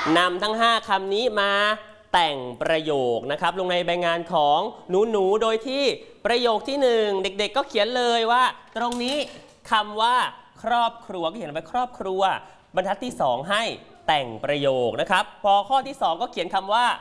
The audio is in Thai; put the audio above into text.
นำทั้ง5คำนี้มาแต่งประโยคนะครับลงในใบงานของหนูโดยที่ประโยคที่1เด็กๆก็เขียนเลยว่าตรงนี้คำว่าครอบครัวก็เขียนไว้ครอบครัวบรรทัดที่2ให้แต่งประโยคนะครับพอข้อที่2ก็เขียนคำว่า